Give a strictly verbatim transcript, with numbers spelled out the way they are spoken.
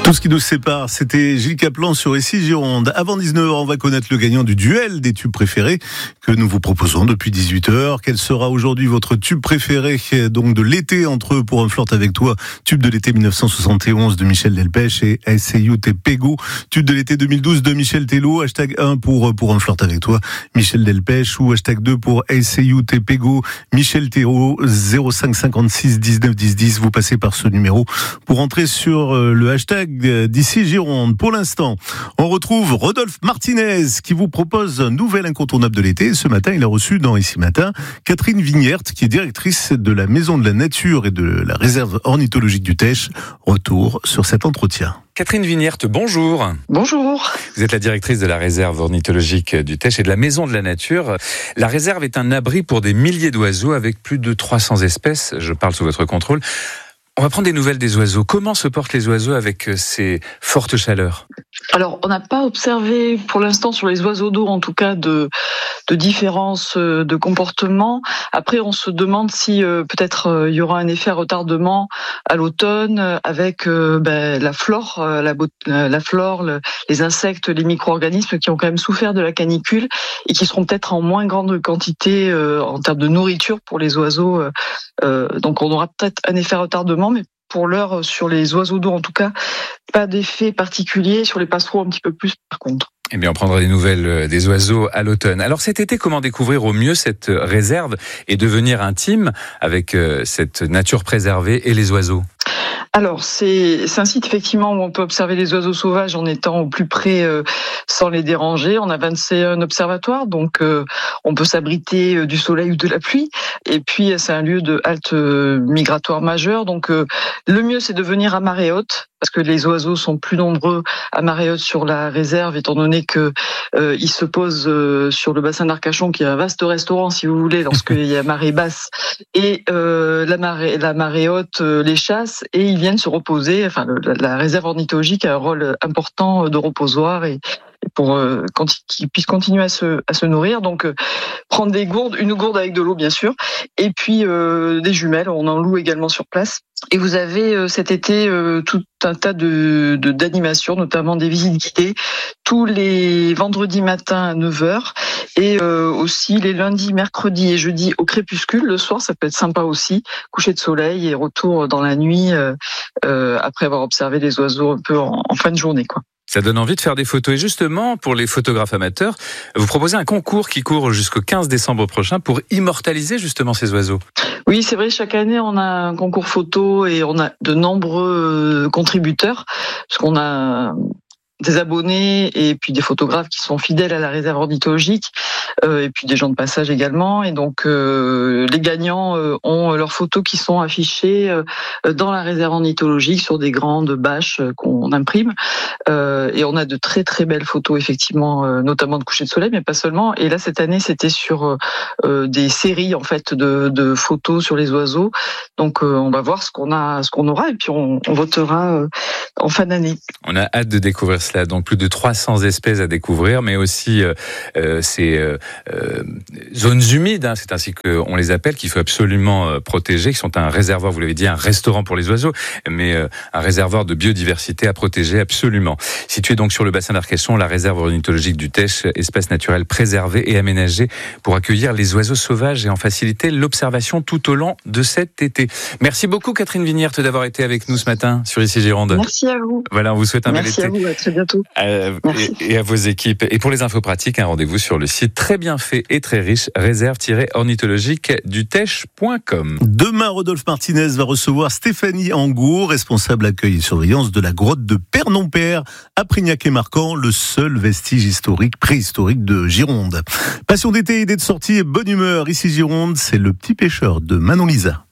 Tout ce qui nous sépare, c'était Gilles Caplan sur Ici Gironde. Avant dix-neuf heures, on va connaître le gagnant du duel des tubes préférés que nous vous proposons depuis dix-huit heures. Quel sera aujourd'hui votre tube préféré donc de l'été entre Pour un flirt avec toi, tube de l'été dix-neuf cent soixante et onze de Michel Delpech et I See You Te Pego, tube de l'été deux mille douze de Michel Tello, hashtag un pour Pour un flirt avec toi, Michel Delpech, ou hashtag deux pour I See You Te Pego, Michel Tello, zéro cinq cinquante-six dix-neuf dix dix. Vous passez par ce numéro pour entrer sur le hashtag d'Ici Gironde. Pour l'instant, on retrouve Rodolphe Martinez qui vous propose un nouvel incontournable de l'été. Ce matin, il a reçu dans Ici Matin Catherine Vignert, qui est directrice de la Maison de la Nature et de la réserve ornithologique du Teche. Retour sur cet entretien. Catherine Vignert, bonjour. Bonjour. Vous êtes la directrice de la réserve ornithologique du Teche et de la Maison de la Nature. La réserve est un abri pour des milliers d'oiseaux avec plus de trois cents espèces. Je parle sous votre contrôle. On va prendre des nouvelles des oiseaux. Comment se portent les oiseaux avec ces fortes chaleurs ? Alors, on n'a pas observé pour l'instant sur les oiseaux d'eau, en tout cas, de, de différence de comportement. Après, on se demande si euh, peut-être euh, il y aura un effet retardement à l'automne avec euh, ben, la flore, euh, la, euh, la flore, le, les insectes, les micro-organismes qui ont quand même souffert de la canicule et qui seront peut-être en moins grande quantité euh, en termes de nourriture pour les oiseaux. Euh, euh, donc, on aura peut-être un effet retardement, mais pour l'heure, sur les oiseaux d'eau, en tout cas, pas d'effet particulier. Sur les passereaux, un petit peu plus, par contre. Eh bien, on prendra des nouvelles des oiseaux à l'automne. Alors cet été, comment découvrir au mieux cette réserve et devenir intime avec cette nature préservée et les oiseaux ? Alors, c'est, c'est un site effectivement où on peut observer les oiseaux sauvages en étant au plus près euh, sans les déranger. On a vingt et un observatoires, donc euh, on peut s'abriter euh, du soleil ou de la pluie. Et puis, c'est un lieu de halte euh, migratoire majeur. Donc, euh, le mieux, c'est de venir à marée haute, parce que les oiseaux sont plus nombreux à marée haute sur la réserve, étant donné que euh, ils se posent euh, sur le bassin d'Arcachon, qui est un vaste restaurant, si vous voulez, lorsqu'il y a marée basse. Et euh, la marée, la marée haute euh, les chasse et ils viennent se reposer. Enfin, le, la, la réserve ornithologique a un rôle important de reposoir et, et pour euh, qu'ils puissent continuer à se, à se nourrir. Donc, euh, prendre des gourdes, une gourde avec de l'eau, bien sûr, et puis euh, des jumelles. On en loue également sur place. Et vous avez euh, cet été euh, tout un tas de, de d'animations, notamment des visites guidées, tous les vendredis matins à neuf heures et euh, aussi les lundis, mercredis et jeudis au crépuscule. Le soir, ça peut être sympa aussi, coucher de soleil et retour dans la nuit euh, euh, après avoir observé les oiseaux un peu en, en fin de journée, quoi. Ça donne envie de faire des photos. Et justement, pour les photographes amateurs, vous proposez un concours qui court jusqu'au quinze décembre prochain pour immortaliser justement ces oiseaux. Oui, c'est vrai, chaque année, on a un concours photo et on a de nombreux contributeurs, parce qu'on a des abonnés et puis des photographes qui sont fidèles à la réserve ornithologique euh, et puis des gens de passage également. Et donc, euh, les gagnants euh, ont leurs photos qui sont affichées euh, dans la réserve ornithologique sur des grandes bâches euh, qu'on imprime. Euh, et on a de très très belles photos, effectivement, euh, notamment de coucher de soleil, mais pas seulement. Et là, cette année, c'était sur euh, des séries en fait de, de photos sur les oiseaux. Donc, euh, on va voir ce qu'on a, ce qu'on aura, et puis on, on votera euh, en fin d'année. On a hâte de découvrir cela. Donc plus de trois cents espèces à découvrir, mais aussi euh, euh, ces euh, euh, zones humides, hein, c'est ainsi qu'on les appelle, qu'il faut absolument euh, protéger, qui sont un réservoir, vous l'avez dit, un restaurant pour les oiseaux, mais euh, un réservoir de biodiversité à protéger absolument. Situé donc sur le bassin d'Arcachon, la réserve ornithologique du Teche, espace naturel préservé et aménagé pour accueillir les oiseaux sauvages et en faciliter l'observation tout au long de cet été. Merci beaucoup Catherine Vignert d'avoir été avec nous ce matin sur Ici Gironde. Merci à vous. Voilà, on vous souhaite un Merci bel été. Merci à vous, à très bientôt. Euh, et, et à vos équipes. Et pour les infos pratiques, un rendez-vous sur le site très bien fait et très riche, réserve ornithologique du teche point com. Demain, Rodolphe Martinez va recevoir Stéphanie Angour, responsable accueil et surveillance de la grotte de Père-non-Père à Prignac-et-Marcan, le seul vestige historique, préhistorique de Gironde. Passion d'été, idée de sortie et bonne humeur. Ici Gironde, c'est Le Petit Pêcheur de Manon Lisa.